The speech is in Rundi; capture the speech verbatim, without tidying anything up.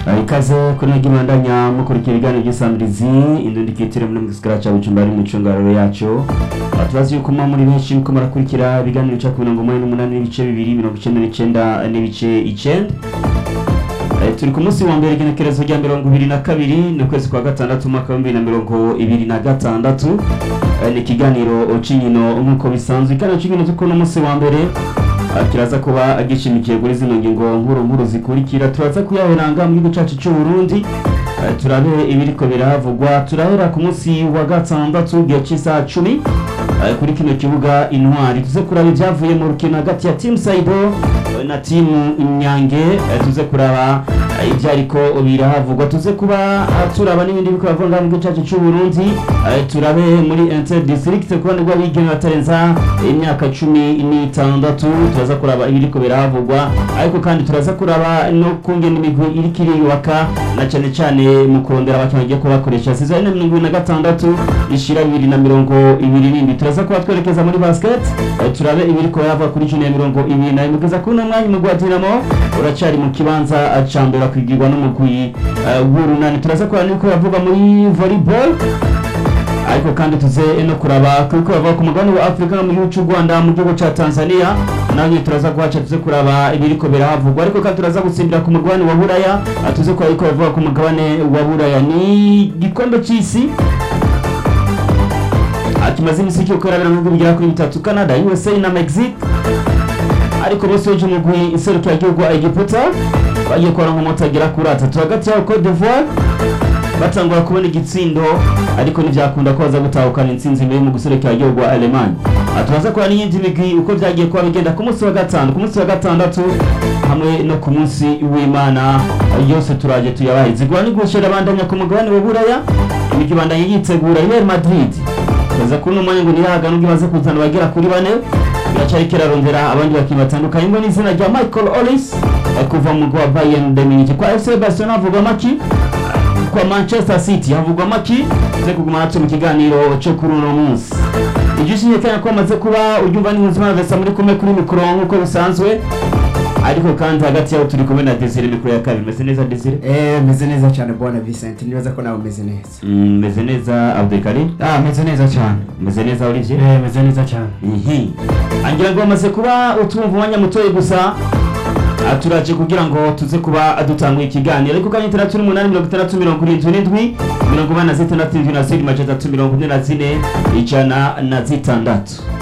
ikaze kuri nagimandanya mukurikira ibiganiro by'Isamirizi indundi kitire muri mugisagara ca Bujumbura ari mu cungararo yacu. Turazi yuko muri benshi muko murakurikira ibiganiro cya mirongo umunani n'umunani n'ibice bibiri mirongo icenda n'icenda n'ibice icenda. Turi ku munsi wa mbere igenekerezo rya mirongo ibiri na kabiri no kwezi kwa gatandatu umwaka wa bibiri na mirongo ibiri na gatandatu. Ni ikiganiro c'inkino nk'uko bisanzwe ikiganiro c'inkino cyo kuno munsi wa mbere kiraza kuba gishimikiye kuri zino ngingo nkuru nkuru zikurikira. Turaza kuyaheranga mu gihugu cyacu cy'u Burundi, turabe ibiriko biravugwa. Turahera ku munsi wa gatandatu gihe cy'isaha cumi kuri kino kibuga Intwari, tuze kuraba ibyavuye mu rukino hagati ya Team Saibo na Team Inyange, tuze kuraba ibyariko birahavugwa, tuze kuba turaba n'ibindi biko bavanga mu gihugu cyacu cy'u Burundi. Turabe muri Inter District kubane rwa bigeme batarenza imyaka cumi n'itandatu, turaza kuraba ibiriko birahavugwa, ariko kandi turaza kuraba no kungena imigwi iri kiriyubaka na cyane cyane mu kurondera abakinnyi bagiye kubakoresha season ya mirongo ibiri na gatandatu ishira bibiri na mirongo ibiri n'indwi. Turaza kuba twerekeza muri basket, turabe ibiriko biravuga kuri junior mirongo ibiri na imugeza kuno mwanya mu Dinamo uracari mu kibanza ca mbere kwigirwa n'umugwi w'urunani. Turaza kuraba niko yavuga muri volleyball, ariko kandi tuze no kuraba kuko bava ku mugabane wa Afrika no mu gihugu cy'u Rwanda mu gihugu ca Tanzania, nange turaza kuhaca tuze kuraba ibiriko birahavugwa, ariko kandi turaza gusimbira ku mugabane wa Buraya, tuze kuraba ko bava ku mugabane wa Buraya ni gikombe cy'isi akimaze imisi cyo korabira mu bihugu bigera kuri bitatu, Canada, U S A na Mexique, ariko bose uje umugwi iserukira igihugu Egiputa bagiye kora mu motagera kuri atatu hagati ya Côte d'Ivoire batangura kubona igitsindo, ariko ntibyakunda ko baza gutahukana intsinzi mbere mu guserekera igihugu wa Allemagne. Turaza kurana n'iyindi migwi uko byagiye kuba bigenda ku munsi wa gatanu, ku munsi wa gatandatu hamwe no ku munsi w'Imana, yose turaje tuyabaye zigwa ni gushira bandanya ku mugabane wa Buraya, imigwi bandanya yitegura Real Madrid kaza kuno mwanya ngo niyaga n'ubwo baze kuzana bagera kuri bane, biracari kirarondera abandi bakinnyi batandukanye ngo n'izina rya Michael Olise kuva mu gwa Bayern de Munich. Kwa F C Barcelona havugwa maki, kwa Manchester City havugwa maki, ze kuguma natwe mu kiganiro cyo kuri uno munsi. Igishimye cyane ko amaze kuba ubyumva ni muzima vesa muri kumwe kuri mikoro nk'uko bisanzwe, ariko kandi hagati yaho turi kumwe na Desire mikoro ya kabiri. Meze neza Desire? Eh, meze neza cyane bwana Vincent, nibaza ko nawe meze neza. Mm, meze neza Abdelkarim? Ah, meze neza cyane. Meze neza Olivier? Eh, meze neza cyane. Ihi. Angira ngo amaze kuba utumva umwanya mutoye gusa, aturaje kugira ngo tuze kuba adutanga ikiganiro, ariko kandi itandatu n'umunani mirongo itandatu mirongo irindwi n'indwi mirongo ine na zitandatu na zirindwi majana atatu mirongo ine na zine ijana na zitandatu.